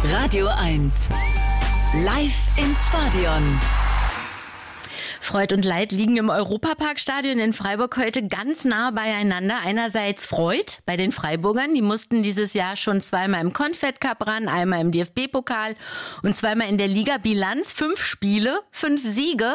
Radio 1. Live ins Stadion. Freud und Leid liegen im Europaparkstadion in Freiburg heute ganz nah beieinander. Einerseits Freud bei den Freiburgern, die mussten dieses Jahr schon zweimal im Confed Cup ran, einmal im DFB-Pokal und zweimal in der Liga. Bilanz 5 Spiele, 5 Siege.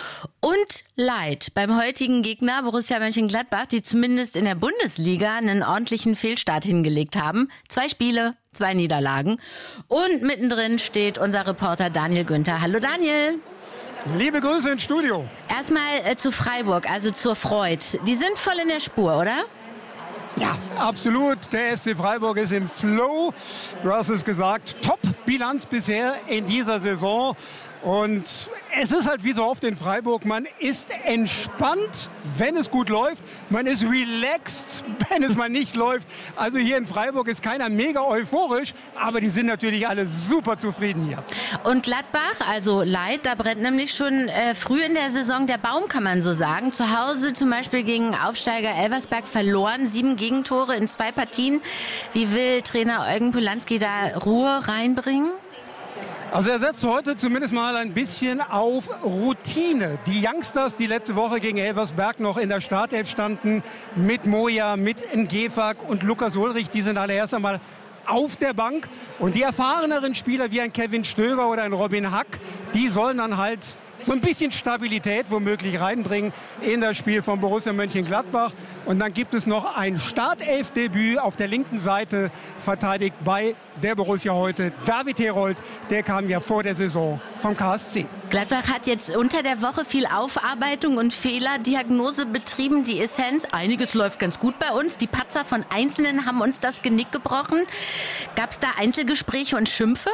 Und Leid beim heutigen Gegner Borussia Mönchengladbach, die zumindest in der Bundesliga einen ordentlichen Fehlstart hingelegt haben. 2 Spiele, 2 Niederlagen. Und mittendrin steht unser Reporter Daniel Günther. Hallo Daniel. Liebe Grüße ins Studio. Erstmal zu Freiburg, also zur Freud. Die sind voll in der Spur, oder? Ja, absolut. Der SC Freiburg ist im Flow. Du hast es gesagt, Top-Bilanz bisher in dieser Saison. Und es ist halt wie so oft in Freiburg, man ist entspannt, wenn es gut läuft. Man ist relaxed, wenn es mal nicht läuft. Also hier in Freiburg ist keiner mega euphorisch, aber die sind natürlich alle super zufrieden hier. Und Gladbach, also Leid, da brennt nämlich schon früh in der Saison der Baum, kann man so sagen. Zu Hause zum Beispiel gegen Aufsteiger Elversberg verloren, 7 Gegentore in 2 Partien. Wie will Trainer Eugen Polanski da Ruhe reinbringen? Also er setzt heute zumindest mal ein bisschen auf Routine. Die Youngsters, die letzte Woche gegen Elversberg noch in der Startelf standen, mit Moja, mit Ngefak und Lukas Ulrich, die sind alle erst einmal auf der Bank. Und die erfahreneren Spieler wie ein Kevin Stöger oder ein Robin Hack, die sollen dann halt so ein bisschen Stabilität womöglich reinbringen in das Spiel von Borussia Mönchengladbach. Und dann gibt es noch ein Startelfdebüt auf der linken Seite, verteidigt bei der Borussia heute. David Herold, der kam ja vor der Saison vom KSC. Gladbach hat jetzt unter der Woche viel Aufarbeitung und Fehlerdiagnose betrieben. Die Essenz, einiges läuft ganz gut bei uns. Die Patzer von Einzelnen haben uns das Genick gebrochen. Gab es da Einzelgespräche und Schimpfe?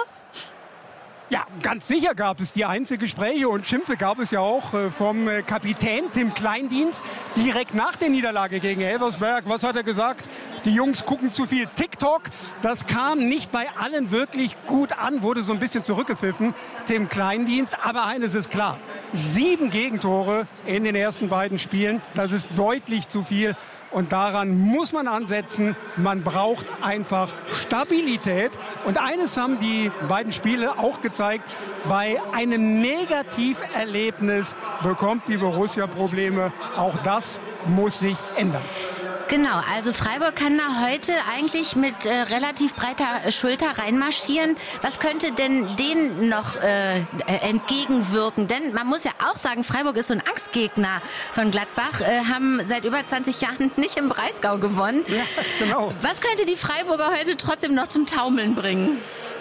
Ja, ganz sicher gab es die Einzelgespräche und Schimpfe gab es ja auch vom Kapitän Tim Kleindienst direkt nach der Niederlage gegen Elversberg. Was hat er gesagt? Die Jungs gucken zu viel TikTok. Das kam nicht bei allen wirklich gut an, wurde so ein bisschen zurückgepfiffen, Tim Kleindienst. Aber eines ist klar, 7 Gegentore in den ersten beiden Spielen, das ist deutlich zu viel. Und daran muss man ansetzen. Man braucht einfach Stabilität. Und eines haben die beiden Spiele auch gezeigt. Bei einem Negativerlebnis bekommt die Borussia Probleme. Auch das muss sich ändern. Genau, also Freiburg kann da heute eigentlich mit relativ breiter Schulter reinmarschieren. Was könnte denn denen noch entgegenwirken? Denn man muss ja auch sagen, Freiburg ist so ein Angstgegner von Gladbach, haben seit über 20 Jahren nicht im Breisgau gewonnen. Ja, genau. Was könnte die Freiburger heute trotzdem noch zum Taumeln bringen?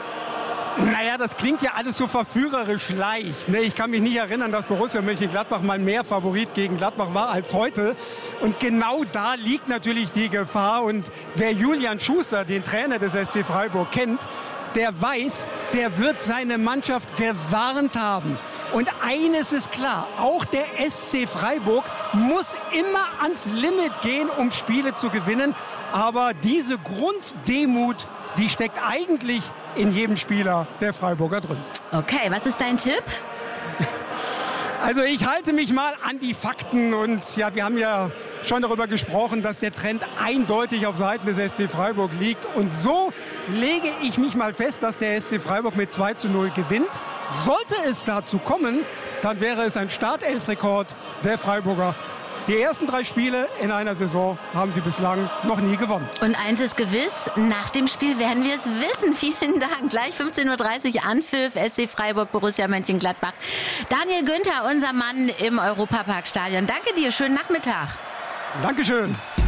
Naja, das klingt ja alles so verführerisch leicht. Ich kann mich nicht erinnern, dass Borussia Mönchengladbach mal mehr Favorit gegen Gladbach war als heute. Und genau da liegt natürlich die Gefahr. Und wer Julian Schuster, den Trainer des SC Freiburg, kennt, der weiß, der wird seine Mannschaft gewarnt haben. Und eines ist klar, auch der SC Freiburg muss immer ans Limit gehen, um Spiele zu gewinnen. Aber diese Grunddemut, die steckt eigentlich in jedem Spieler der Freiburger drin. Okay, was ist dein Tipp? Also ich halte mich mal an die Fakten und ja, wir haben ja schon darüber gesprochen, dass der Trend eindeutig auf Seiten des SC Freiburg liegt. Und so lege ich mich mal fest, dass der SC Freiburg mit 2:0 gewinnt. Sollte es dazu kommen, dann wäre es ein Startelfrekord der Freiburger. Die ersten 3 Spiele in einer Saison haben sie bislang noch nie gewonnen. Und eins ist gewiss, nach dem Spiel werden wir es wissen. Vielen Dank. Gleich 15:30 Uhr Anpfiff, SC Freiburg, Borussia Mönchengladbach. Daniel Günther, unser Mann im Europaparkstadion. Danke dir, schönen Nachmittag. Dankeschön.